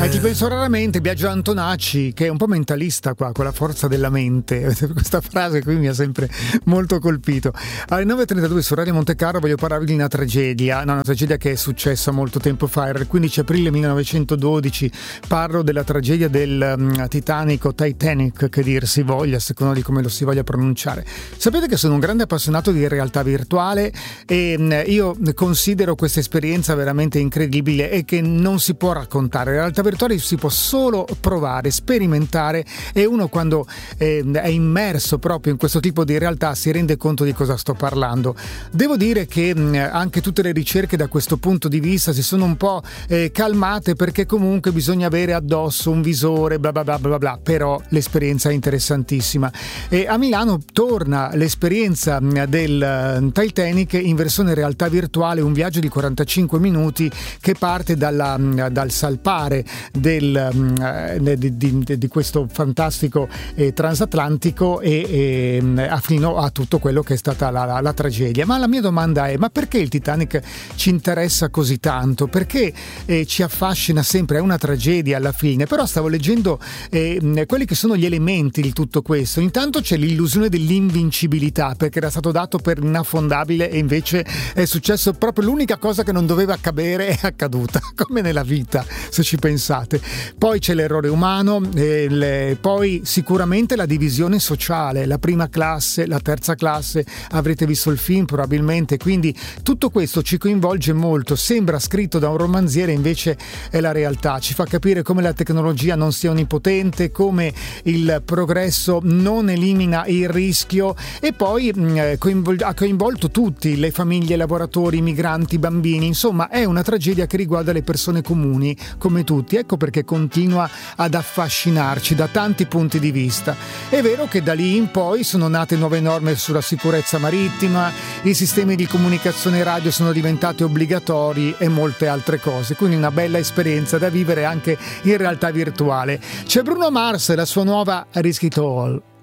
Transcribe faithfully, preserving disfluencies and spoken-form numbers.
Eh, ti penso raramente, Biagio Antonacci, che è un po' mentalista qua, con la forza della mente. Questa frase qui mi ha sempre molto colpito. Alle nove e trentadue su Radio Monte Carlo voglio parlarvi di una tragedia, no, una tragedia che è successa molto tempo fa. Era il quindici aprile millenovecentododici. Parlo della tragedia del um, Titanic o Titanic, che dir si voglia, a seconda di come lo si voglia pronunciare. Sapete che sono un grande appassionato di realtà virtuale e um, io considero questa esperienza veramente incredibile e che non si può raccontare. La realtà virtuale si può solo provare, sperimentare, e uno quando eh, è immerso proprio in questo tipo di realtà si rende conto di cosa sto parlando. Devo dire che mh, anche tutte le ricerche da questo punto di vista si sono un po' eh, calmate, perché comunque bisogna avere addosso un visore, bla bla bla bla bla, però l'esperienza è interessantissima. E a Milano torna l'esperienza del uh, Titanic in versione realtà virtuale, un viaggio di quarantacinque minuti che parte dalla, dal salpare del, di, di, di questo fantastico eh, transatlantico e, e fino a tutto quello che è stata la, la, la tragedia. Ma la mia domanda è: ma perché il Titanic ci interessa così tanto? Perché eh, ci affascina sempre? È una tragedia alla fine, però stavo leggendo eh, quelli che sono gli elementi di tutto questo. Intanto c'è l'illusione dell'invincibilità, perché era stato dato per inaffondabile e invece è successo proprio l'unica cosa che non doveva accadere è accaduta, come nella vita, se ci pensate. Poi c'è l'errore umano, eh, le, poi sicuramente la divisione sociale, la prima classe, la terza classe, avrete visto il film probabilmente, quindi tutto questo ci coinvolge molto. Sembra scritto da un romanziere, invece è la realtà. Ci fa capire come la tecnologia non sia onnipotente, come il progresso non elimina il rischio, e poi mh, coinvol- ha coinvolto tutti, le famiglie, i lavoratori, i migranti, i bambini. Insomma, è una tragedia che riguarda le persone comuni come tutti. Ecco perché continua ad affascinarci da tanti punti di vista. È vero che da lì in poi sono nate nuove norme sulla sicurezza marittima, i sistemi di comunicazione radio sono diventati obbligatori e molte altre cose, quindi una bella esperienza da vivere anche in realtà virtuale. C'è Bruno Mars e la sua nuova Risk It All.